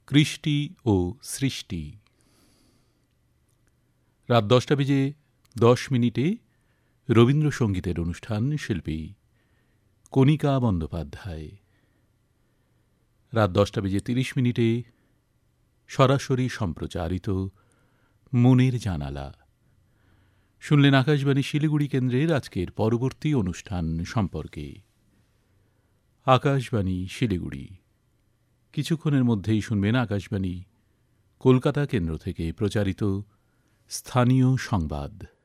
কৃষ্টি ও সৃষ্টি। রাত 10টা বেজে 10 মিনিটে রবীন্দ্রসঙ্গীতের অনুষ্ঠান, শিল্পী কণিকা বন্দ্যোপাধ্যায়। রাত 10টা বেজে 30 মিনিটে সরাসরি সম্প্রচারিত মনের জানালা। শুনলেন আকাশবাণী শিলিগুড়ি কেন্দ্রের আজকের পরবর্তী অনুষ্ঠান সম্পর্কে। আকাশবাণী শিলিগুড়ি। কিছুক্ষণের মধ্যেই শুনবেন আকাশবাণী কলকাতা কেন্দ্র থেকে প্রচারিত স্থানীয় সংবাদ।